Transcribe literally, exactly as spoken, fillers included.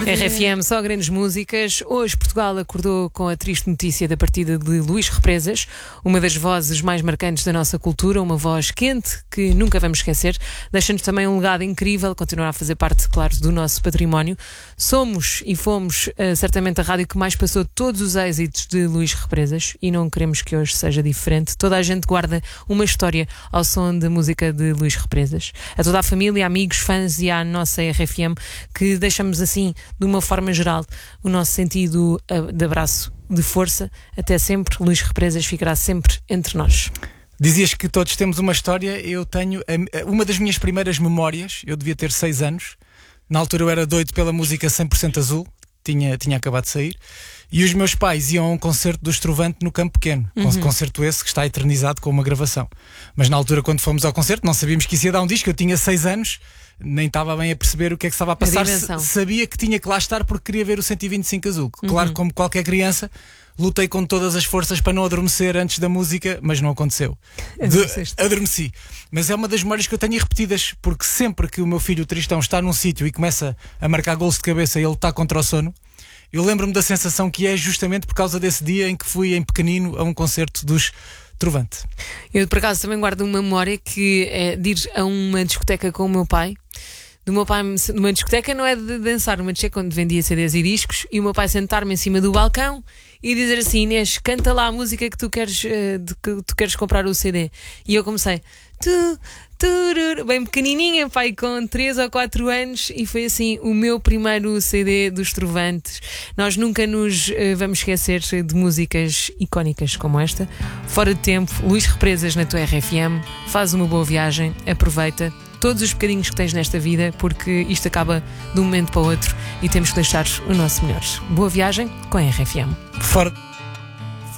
R F M, só grandes músicas. Hoje Portugal acordou com a triste notícia da partida de Luís Represas, uma das vozes mais marcantes da nossa cultura, uma voz quente que nunca vamos esquecer, deixando também um legado incrível, continuará a fazer parte, claro, do nosso património. Somos e fomos uh, certamente a rádio que mais passou todos os êxitos de Luís Represas e não queremos que hoje seja diferente. Toda a gente guarda uma história ao som da música de Luís Represas. A toda a família, amigos, fãs e à nossa R F M, que deixamos assim, de uma forma geral, o nosso sentido de abraço, de força. Até sempre. Luís Represas ficará sempre entre nós. Dizias que todos temos uma história. Eu tenho uma das minhas primeiras memórias. Eu devia ter seis anos. Na altura eu era doido pela música cem por cento Azul. Tinha, tinha acabado de sair. E os meus pais iam a um concerto do Estrovante no Campo Pequeno. Uhum. Concerto esse que está eternizado com uma gravação. Mas na altura, quando fomos ao concerto, não sabíamos que isso ia dar um disco. Eu tinha seis anos, nem estava bem a perceber o que é que estava a passar. A Sabia que tinha que lá estar porque queria ver o cento e vinte e cinco Azul. Claro, uhum. Como qualquer criança, lutei com todas as forças para não adormecer antes da música, mas não aconteceu. De, adormeci. Mas é uma das memórias que eu tenho repetidas, porque sempre que o meu filho, o Tristão, está num sítio e começa a marcar golos de cabeça e ele lutar contra o sono, eu lembro-me da sensação que é justamente por causa desse dia em que fui em pequenino a um concerto dos Trovante. Eu por acaso também guardo uma memória que é de ir a uma discoteca com o meu pai. Do meu pai, numa discoteca não é de dançar, numa discoteca onde vendia C Ds e discos, e o meu pai sentar-me em cima do balcão e dizer assim: Inês, canta lá a música que tu queres, de que tu queres comprar o C D. E eu comecei tu, tururu, bem pequenininha, pai, com três ou quatro anos, e foi assim o meu primeiro C D dos Trovantes. Nós nunca nos uh, vamos esquecer de músicas icónicas como esta. Fora de tempo, Luís Represas na tua R F M. Faz uma boa viagem, aproveita todos os bocadinhos que tens nesta vida, porque isto acaba de um momento para o outro e temos que deixar o nosso melhor. Boa viagem com a R F M. Fora